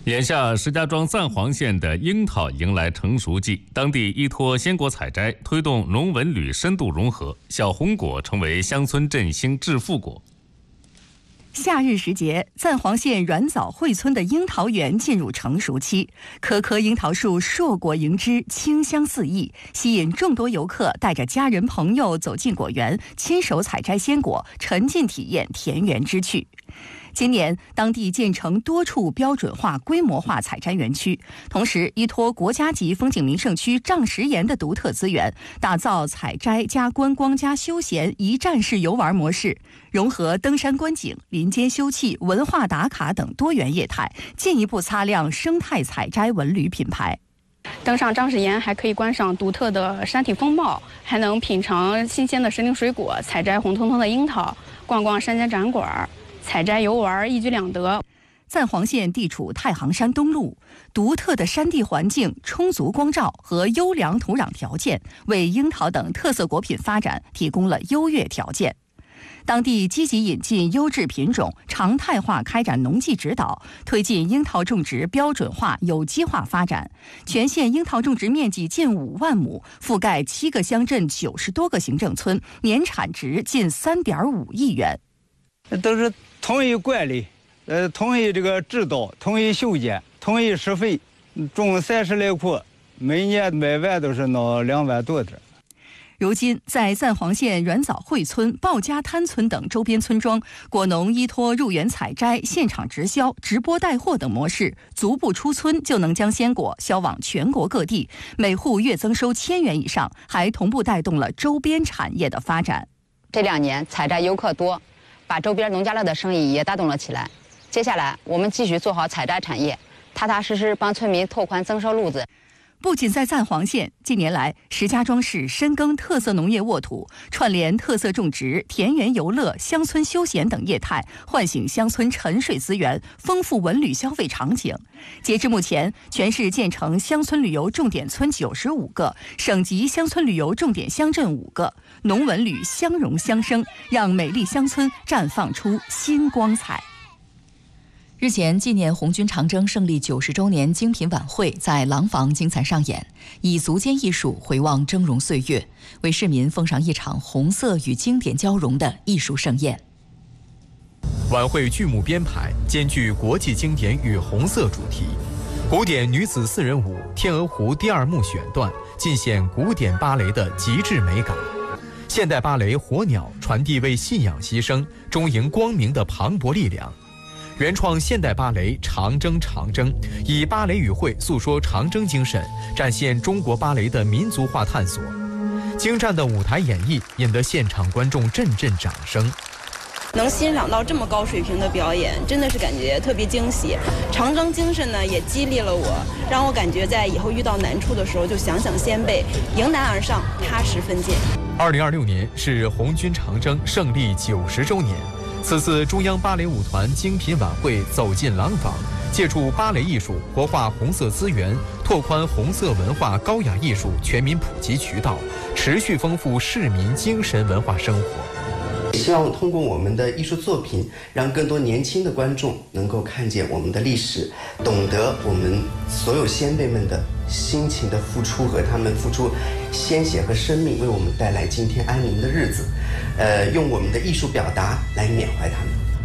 眼下，石家庄赞皇县的樱桃迎来成熟季，当地依托鲜果采摘，推动农文旅深度融合，小红果成为乡村振兴致富果。 夏日时节，赞皇县软枣汇村的樱桃园进入成熟期，棵棵樱桃树硕果盈枝，清香四溢，吸引众多游客带着家人朋友走进果园，亲手采摘鲜果，沉浸体验田园之趣。今年，当地建成多处标准化、规模化采摘园区，同时依托国家级风景名胜区丈石岩的独特资源，打造采摘加观光加休闲一站式游玩模式，融合登山观景、林间休憩、文化打卡等多元业态，进一步擦亮生态采摘文旅品牌。 登上丈石岩还可以观赏独特的山体风貌，还能品尝新鲜的时令水果，采摘红彤彤的樱桃，逛逛山间展馆。采摘游玩一举两得。 赞皇县地处太行山东麓，独特的山地环境、充足光照和优良土壤条件，为樱桃等特色果品发展提供了优越条件。当地积极引进优质品种，常态化开展农技指导，推进樱桃种植标准化、有机化发展。全县樱桃种植面积近5万亩，覆盖7个乡镇、90多个行政村，年产值近3.5亿元。 都是统一管理，统一这个指导，统一修剪，统一施肥，种30来棵，每年卖完都是那2万多点。 如今，在赞皇县软枣汇村、鲍家滩村等周边村庄，果农依托入园采摘、现场直销、直播带货等模式，足不出村就能将鲜果销往全国各地，每户月增收1000元以上，还同步带动了周边产业的发展。 这2年采摘游客多，把周边农家乐的生意也带动了起来。接下来，我们继续做好采摘产业，踏踏实实帮村民拓宽增收路子。 不仅在赞皇县，近年来，石家庄市深耕特色农业沃土，串联特色种植、田园游乐、乡村休闲等业态，唤醒乡村沉睡资源，丰富文旅消费场景。截至目前，全市建成乡村旅游重点村95个，省级乡村旅游重点乡镇5个，农文旅相融相生，让美丽乡村绽放出新光彩。 日前，纪念红军长征胜利90周年精品晚会在廊坊精彩上演，以足尖艺术回望峥嵘岁月，为市民奉上一场红色与经典交融的艺术盛宴。 晚会剧目编排兼具国际经典与红色主题，古典女子4人舞《天鹅湖》第2幕选段尽显古典芭蕾的极致美感，现代芭蕾《火鸟》传递为信仰牺牲、终迎光明的磅礴力量。原创现代芭蕾《长征长征》以芭蕾语汇诉说长征精神，展现中国芭蕾的民族化探索。精湛的舞台演绎引得现场观众阵阵掌声。 能欣赏到这么高水平的表演，真的是感觉特别惊喜。长征精神呢，也激励了我，让我感觉在以后遇到难处的时候，就想想先辈，迎难而上，踏实奋进。 2026年是红军长征胜利90周年。此次中央芭蕾舞团精品晚会走进廊坊，借助芭蕾艺术活化红色资源，拓宽红色文化高雅艺术全民普及渠道，持续丰富市民精神文化生活。 希望通过我们的艺术作品，让更多年轻的观众能够看见我们的历史，懂得我们所有先辈们的辛勤的付出和他们付出鲜血和生命，为我们带来今天安宁的日子。用我们的艺术表达来缅怀他们。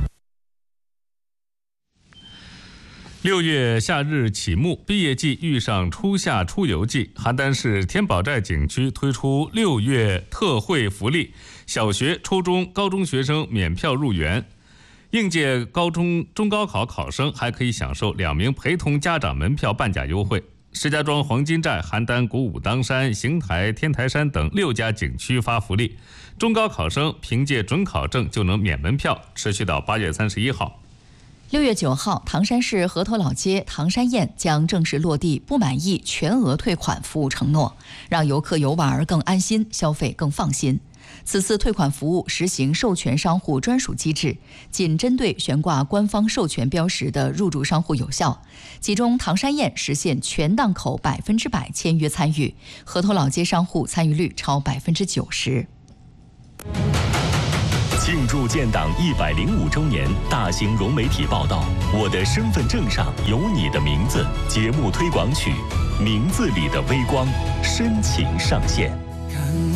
6月夏日启幕，毕业季遇上初夏出游季，邯郸市天宝寨景区推出6月特惠福利，小学、初中、高中学生免票入园，应届高中中高考考生还可以享受2名陪同家长门票半价优惠。石家庄黄金寨、邯郸古武当山、邢台、天台山等6家景区发福利，中高考生凭借准考证就能免门票，持续到8月31号。 6月9号，唐山市河头老街唐山宴将正式落地不满意全额退款服务承诺，让游客游玩更安心，消费更放心。此次退款服务实行授权商户专属机制，仅针对悬挂官方授权标识的入驻商户有效。其中，唐山宴实现全档口100%签约参与，河头老街商户参与率超90%。 庆祝建党105周年大型融媒体报道，我的身份证上有你的名字节目推广曲《名字里的微光》深情上线。